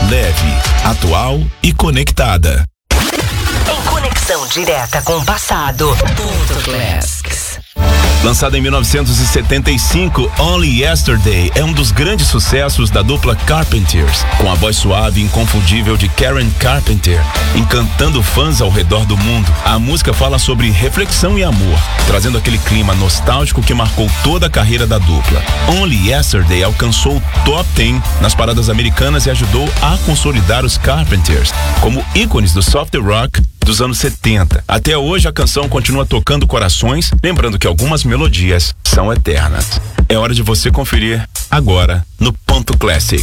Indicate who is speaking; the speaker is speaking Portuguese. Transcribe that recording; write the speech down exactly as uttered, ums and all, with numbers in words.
Speaker 1: leve, atual e conectada.
Speaker 2: Em conexão direta com o passado. Ponto Classics.
Speaker 1: Lançada em mil novecentos e setenta e cinco, Only Yesterday é um dos grandes sucessos da dupla Carpenters, com a voz suave e inconfundível de Karen Carpenter, encantando fãs ao redor do mundo. A música fala sobre reflexão e amor, trazendo aquele clima nostálgico que marcou toda a carreira da dupla. Only Yesterday alcançou o top dez nas paradas americanas e ajudou a consolidar os Carpenters como ícones do soft rock dos anos setenta. Até hoje a canção continua tocando corações, lembrando que algumas melodias são eternas. É hora de você conferir agora no Ponto Classic.